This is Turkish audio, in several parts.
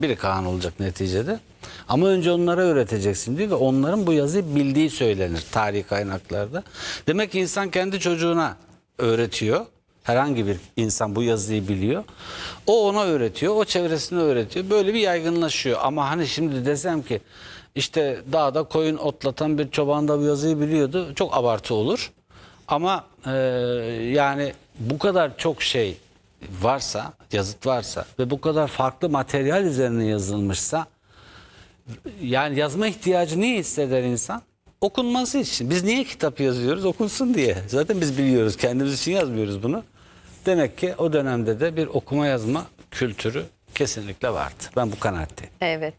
Biri Kaan olacak neticede. Ama önce onlara öğreteceksin diyor ve onların bu yazıyı bildiği söylenir tarihi kaynaklarda. Demek ki insan kendi çocuğuna öğretiyor. Herhangi bir insan bu yazıyı biliyor. O ona öğretiyor, o çevresine öğretiyor. Böyle bir yaygınlaşıyor. Ama hani şimdi desem ki işte dağda koyun otlatan bir çoban da bu yazıyı biliyordu. Çok abartı olur. Ama yani bu kadar çok şey varsa, yazıt varsa ve bu kadar farklı materyal üzerine yazılmışsa, yani yazma ihtiyacı niye hisseder insan? Okunması için. Biz niye kitap yazıyoruz? Okunsun diye. Zaten biz biliyoruz. Kendimiz için yazmıyoruz bunu. Demek ki o dönemde de bir okuma yazma kültürü kesinlikle vardı. Ben bu kanaatteyim. Evet.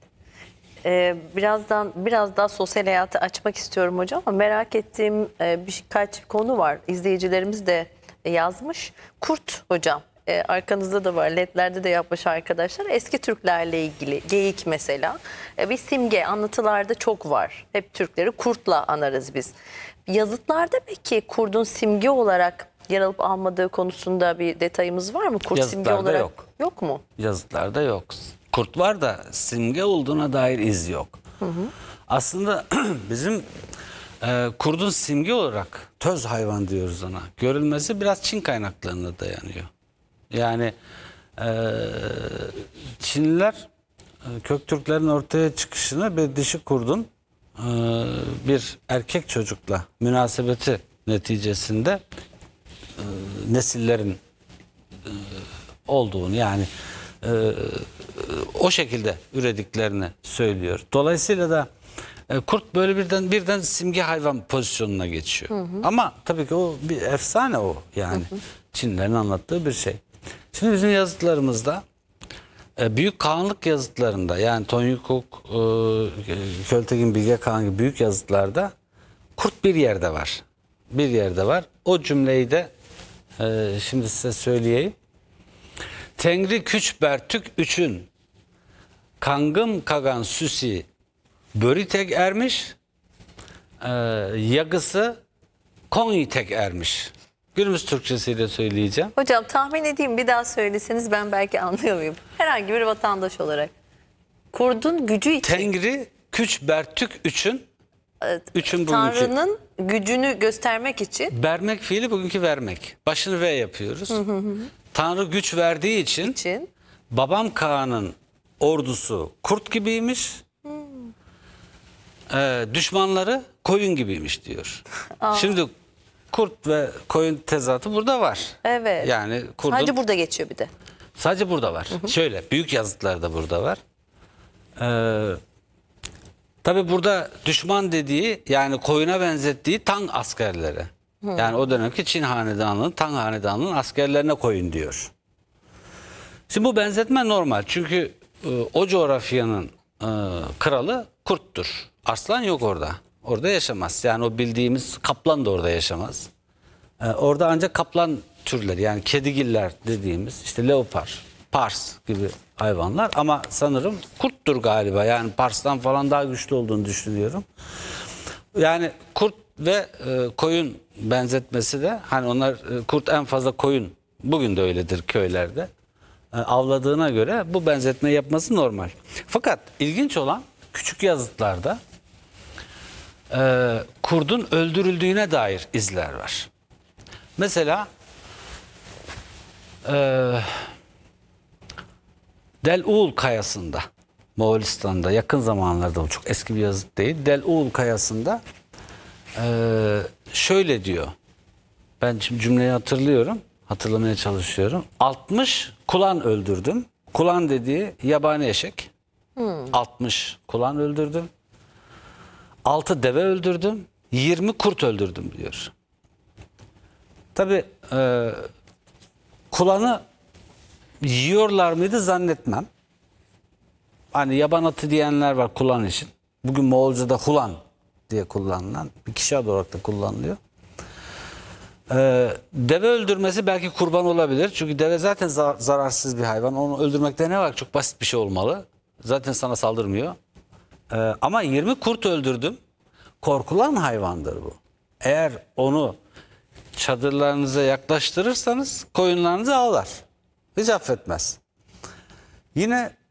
Biraz daha sosyal hayatı açmak istiyorum hocam ama merak ettiğim birkaç konu var. İzleyicilerimiz de yazmış. Kurt hocam, arkanızda da var, ledlerde de yapmış arkadaşlar. Eski Türklerle ilgili geyik mesela bir simge, anlatılarda çok var. Hep Türkleri kurtla anarız biz. Yazıtlarda peki kurdun simge olarak yer alıp almadığı konusunda bir detayımız var mı? Kurt simge Yazıtlarda olarak yok. Yok mu? Yazıtlarda yok. Kurt var da simge olduğuna dair iz yok. Aslında bizim kurdun simge olarak töz hayvan diyoruz ona. Görülmesi biraz Çin kaynaklarına dayanıyor. Yani Çinliler Köktürklerin ortaya çıkışını bir dişi kurdun bir erkek çocukla münasebeti neticesinde nesillerin olduğunu, yani o şekilde ürediklerini söylüyor. Dolayısıyla da kurt böyle birden simge hayvan pozisyonuna geçiyor. Ama tabii ki o bir efsane o, yani Çinlilerin anlattığı bir şey. Şimdi bizim yazıtlarımızda büyük Kağanlık yazıtlarında, yani Tonyukuk, Költekin, Bilge Kağan gibi büyük yazıtlarda kurt bir yerde var. Bir yerde var. O cümleyi de şimdi size söyleyeyim. Tengri küç bertük üçün kangım kagan süsi böritek ermiş, yagısı konyitek ermiş. Günümüz Türkçesiyle söyleyeceğim. Hocam tahmin edeyim, bir daha söyleseniz ben belki anlıyor muyum? Herhangi bir vatandaş olarak. Kurdun gücü için. Tengri küç bertük üçün, üçün bugünkü. Tanrı'nın gücünü göstermek için. Bermek fiili bugünkü vermek. Başını V yapıyoruz. Tanrı güç verdiği için babam Kaan'ın ordusu kurt gibiymiş. Düşmanları koyun gibiymiş diyor. Şimdi kurt ve koyun tezatı burada var. Evet. Yani kurdun, Sadece burada geçiyor bir de. sadece burada var. Şöyle büyük yazıtlarda burada var. Tabi burada düşman dediği, yani koyuna benzettiği Tang askerleri. Yani o dönemki Çin hanedanlığının, Tang hanedanlığının askerlerine koyun diyor. Şimdi bu benzetme normal. Çünkü o coğrafyanın kralı kurttur. Aslan yok orada. Orada yaşamaz. Yani o bildiğimiz kaplan da orada yaşamaz. Orada ancak kaplan türleri, yani kedigiller dediğimiz, işte leopar, pars gibi hayvanlar, ama sanırım kurttur galiba. Yani parstan falan daha güçlü olduğunu düşünüyorum. Yani kurt ve koyun benzetmesi de, hani onlar kurt en fazla koyun, bugün de öyledir köylerde, avladığına göre bu benzetme yapması normal. Fakat ilginç olan küçük yazıtlarda kurdun öldürüldüğüne dair izler var. Mesela Del-Uğul Kayası'nda, Moğolistan'da, yakın zamanlarda, çok eski bir yazıt değil, Del-Uğul Kayası'nda şöyle diyor. Ben şimdi cümleyi hatırlamaya çalışıyorum. 60 kulan öldürdüm. Kulan dediği yabani eşek. 60 kulan öldürdüm. 6 deve öldürdüm. 20 kurt öldürdüm diyor. Tabii kulanı yiyorlar mıydı zannetmem. Hani yaban atı diyenler var kulan için. Bugün Moğolca'da hulan diye kullanılan, bir kişi adı olarak da kullanılıyor. Deve öldürmesi belki kurban olabilir. Çünkü deve zaten zararsız bir hayvan. Onu öldürmekte ne var? Çok basit bir şey olmalı. Zaten sana saldırmıyor. Ama 20 kurt öldürdüm. Korkulan hayvandır bu. Eğer onu çadırlarınıza yaklaştırırsanız koyunlarınızı avlar. Hiç affetmez. Yine